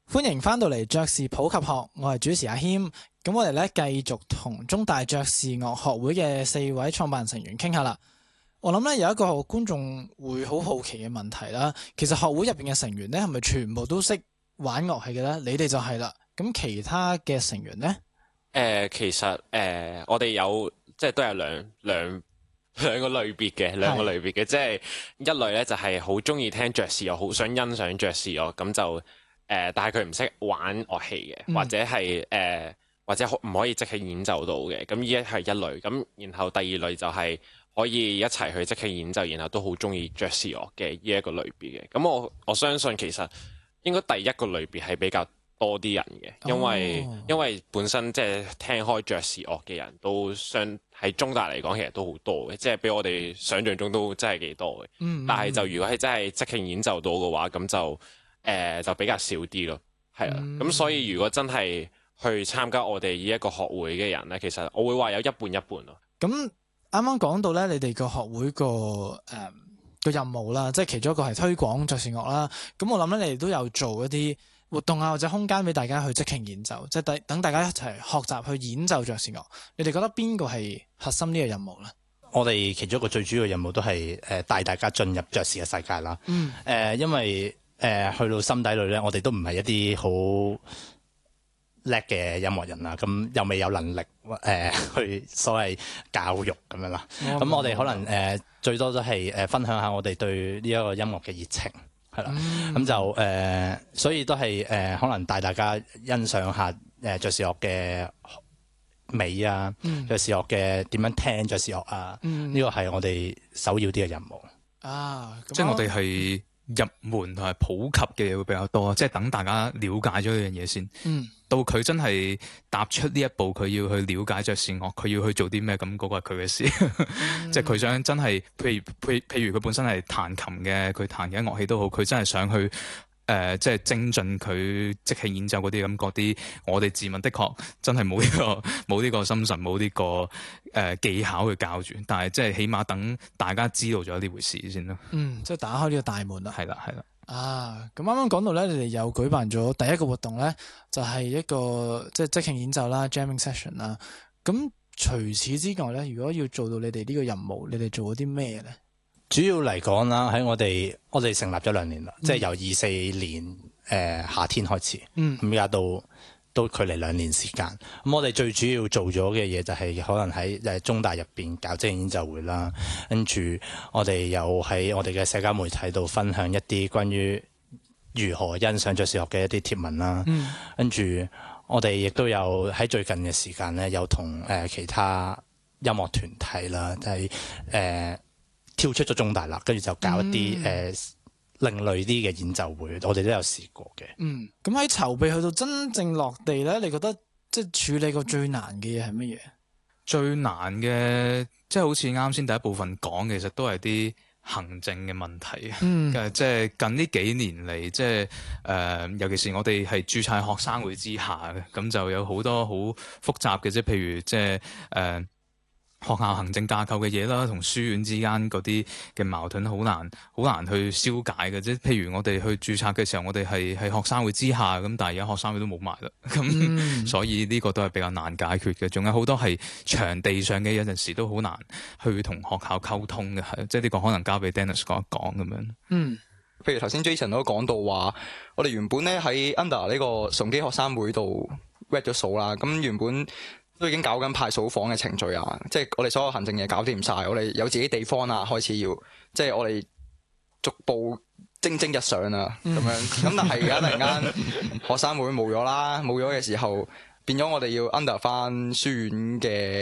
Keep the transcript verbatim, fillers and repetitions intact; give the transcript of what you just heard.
歡迎翻到嚟爵士普及學，我係主持阿謙。咁我哋咧繼續同中大爵士樂學會嘅四位創辦人成員傾下啦。我諗咧有一個觀眾會好好奇嘅問題啦，其實學會入邊嘅成員咧係咪全部都識玩樂器嘅咧？你哋就係啦。咁其他嘅成員咧？誒、 呃，其實誒、呃，我哋有即係都有兩兩兩個類別嘅，兩個類別嘅，即係一類咧就係好中意聽爵士樂，好想欣賞爵士樂，咁就。誒、呃，但係佢唔識玩樂器嘅，或者係誒、呃，或者唔可以即興演奏到嘅，咁呢一係一類。咁然後第二類就係可以一齊去即興演奏，然後都好中意爵士樂嘅呢一個類別嘅。咁我我相信其實應該第一個類別係比較多啲人嘅，因為、哦、因為本身即係聽開爵士樂嘅人都相喺中大嚟講，其實都好多嘅，即係比我哋想象中都真係幾多嘅。嗯嗯，但係就如果係真係即興演奏到嘅話，咁就。誒、呃、就比較少啲咯，係啦，咁、嗯、所以如果真係去參加我哋呢一個學會嘅人咧，其實我會話有一半一半咯。咁啱啱講到咧，你哋個學會個誒個任務啦，即係其中一個係推廣爵士樂啦。咁我諗咧，你哋都有做一啲活動啊，或者空間俾大家去即興演奏，即係等等大家一齊學習去演奏爵士樂。你哋覺得邊個係核心呢個任務咧？ 我哋其中一個最主要嘅任務都係誒帶大家進入爵士嘅世界啦。嗯。誒、呃，因為誒、呃，去到心底裏咧，我哋都唔係一啲好叻嘅音樂人啦，咁又未有能力誒、呃、去所謂教育咁樣啦。咁、嗯、我哋可能誒、呃、最多都係誒分享下我哋對呢一個音樂嘅熱情，係啦。咁、嗯、就誒、呃，所以都係誒、呃、可能帶大家欣賞下誒爵士樂嘅美啊，爵、嗯、士樂嘅點樣聽爵士樂啊，呢、嗯這個係我哋首要啲嘅任務啊。 即係我哋係。入門同埋普及嘅嘢會比較多，即係等大家了解咗呢樣嘢先。嗯，到佢真係踏出呢一步，佢要去了解爵士樂，佢要去做啲咩，咁嗰個係佢嘅事。嗯、即係佢想真係，譬如譬譬如佢本身係彈琴嘅，佢彈嘅樂器都好，佢真係想去。誒、呃，即係精進佢即興演奏嗰啲咁嗰啲，我哋自問的確真係冇呢個冇呢個心神，冇呢、這個誒、呃、技巧去教住，但係即係起碼等大家知道咗呢回事先咯。 嗯，即係打開呢個大門啦。 係啦，係啦。 啊，咁啱啱講到咧，你哋有舉辦咗第一個活動咧，就係、是、一個即係即興演奏啦 ，jamming session 啦。咁除此之外咧，如果要做到你哋呢個任務，你哋做咗啲咩咧？ 主要嚟講啦，喺我哋我哋成立咗兩年啦、嗯，即係由二四年誒、呃、夏天開始，咁而家到都距離兩年時間。咁我哋最主要做咗嘅嘢就係可能喺誒中大入邊搞即興演奏會啦，跟住我哋又喺我哋嘅社交媒體度分享一啲關於如何欣賞爵士樂嘅一啲貼文啦，跟、嗯、住我哋亦都有喺最近嘅時間咧，有同誒其他音樂團體啦，就係、是、誒。呃跳出咗中大啦，跟住就搞一啲誒、嗯呃、另類啲嘅演奏會，我哋都有試過嘅。嗯， 咁喺籌備去到真正落地咧，你覺得即係處理過最難嘅嘢係乜嘢？ 最難嘅即係好似啱先第一部分講，其實都係啲行政嘅問題。嗯，即係近呢幾年嚟，即係誒、呃，尤其是我哋係註冊學生會之下嘅，咁就有好多好複雜嘅，即係譬如即係誒。呃學校行政架構嘅嘢啦，同書院之間嗰啲嘅矛盾好難好難去消解嘅啫。譬如我哋去註冊嘅時候，我哋係係學生會之下咁，但係而家學生會都冇埋啦。咁、嗯、所以呢個都係比較難解決嘅。仲有好多係場地上嘅，有陣時都好難去同學校溝通嘅，係即係呢個可能交俾 Dennis 講一講咁樣。 嗯，譬如頭先 Jason 都講到話，我哋原本咧喺 under 呢個崇基學生會度 read 咗數啦，咁原本。都已經搞緊派數房嘅程序啊，即係我哋所有行政嘢搞掂晒，我哋有自己地方啊，開始要即係我哋逐步蒸蒸日上啊咁樣。咁但係而家突然間學生會冇咗啦，冇咗嘅時候變咗我哋要 under 翻書院嘅。